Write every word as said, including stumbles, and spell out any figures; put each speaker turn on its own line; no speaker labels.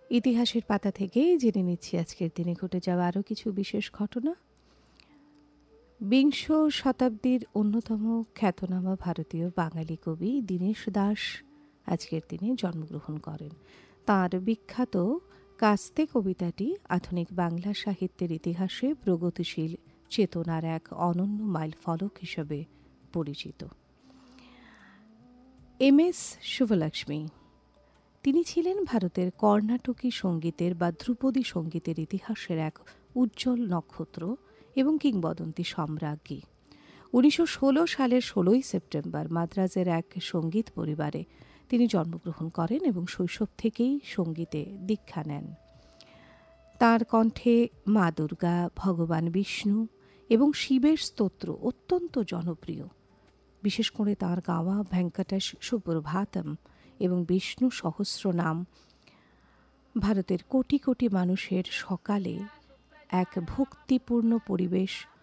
ইতিহাসের পাতা থেকেই জেনে নিচ্ছি আজকের দিনে ঘটে যাওয়া আরও কিছু বিশেষ ঘটনা। বিংশ শতাব্দীর অন্যতম খ্যাতনামা ভারতীয় বাঙালি কবি দীনেশ দাস আজকের দিনে জন্মগ্রহণ করেন। তাঁর বিখ্যাত কাস্তে কবিতাটি আধুনিক বাংলা সাহিত্যের ইতিহাসে প্রগতিশীল চেতনার এক অনন্য মাইল ফলক হিসেবে পরিচিত। এম এস শুভলক্ষ্মী, তিনি ছিলেন ভারতের কর্ণাটকী সঙ্গীতের বা ধ্রুপদী সঙ্গীতের ইতিহাসের এক উজ্জ্বল নক্ষত্র এবং কিংবদন্তি সম্রাজ্ঞী। উনিশশো ষোলো সালের ষোলোই সেপ্টেম্বর মাদ্রাজের এক সঙ্গীত পরিবারে তিনি জন্মগ্রহণ করেন এবং শৈশব থেকেই সঙ্গীতে দীক্ষা নেন। তাঁর কণ্ঠে মা দুর্গা, ভগবান বিষ্ণু এবং শিবের স্তোত্র অত্যন্ত জনপ্রিয়। বিশেষ করে তাঁর গাওয়া ভেঙ্কটেশ সুপ্রভাতম এবং বিষ্ণু সহস্রনাম ভারতের কোটি কোটি মানুষের সকালে এক ভক্তিপূর্ণ পরিবেশ